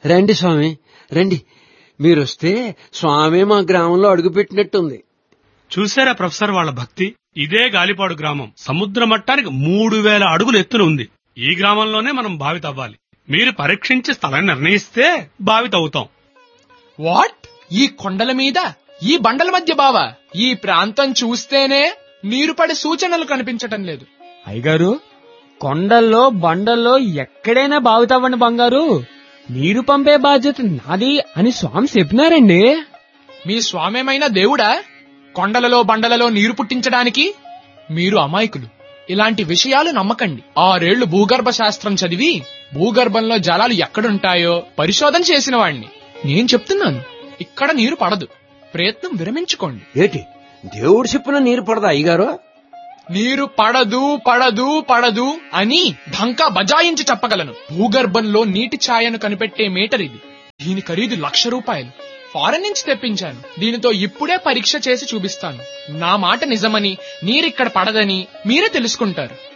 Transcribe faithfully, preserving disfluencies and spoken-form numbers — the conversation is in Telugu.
రండి స్వామి, రండి. మీరొస్తే స్వామి మా గ్రామంలో అడుగుపెట్టినట్టుంది. చూసారా ప్రొఫెసర్ వాళ్ళ భక్తి? ఇదే గాలిపాడు గ్రామం సముద్ర మట్టానికి మూడు వేల అడుగులు ఎత్తున ఉంది. ఈ గ్రామంలోనే మనం బావి తవ్వాలి. మీరు పరీక్షించి స్థలం నిర్ణయిస్తే బావి తవ్వుతాం. వాట్? ఈ కొండల మీద ఈ బండల మధ్య బావా? ఈ ప్రాంతం చూస్తేనే నీరు పడే సూచనలు కనిపించటం లేదు. అయ్యగారు, కొండల్లో బండల్లో ఎక్కడైనా బావి తవ్వండి బంగారు, నీరు పంపే బాధ్యత నాది అని స్వామి చెప్పినారండి. మీ స్వామేమైనా దేవుడా కొండలలో బండలలో నీరు పుట్టించడానికి? మీరు అమాయకులు. ఇలాంటి విషయాలు నమ్మకండి. ఆరేళ్లు భూగర్భ శాస్త్రం చదివి భూగర్భంలో జలాలు ఎక్కడుంటాయో పరిశోధన చేసిన వాణ్ణి. నేను చెప్తున్నాను, ఇక్కడ నీరు పడదు. ప్రయత్నం విరమించుకోండి. ఏటి దేవుడు చెప్పిన నీరు పడదా అయ్యగారు? నీరు పడదు పడదు పడదు అని ఢంకా బజాయించి చెప్పగలను. భూగర్భంలో నీటి ఛాయను కనిపెట్టే మీటర్ ఇది. దీని ఖరీదు లక్ష రూపాయలు. ఫారెన్ నుంచి తెప్పించాను. దీనితో ఇప్పుడే పరీక్ష చేసి చూపిస్తాను. నా మాట నిజమని, నీరిక్కడ పడదని మీరే తెలుసుకుంటారు.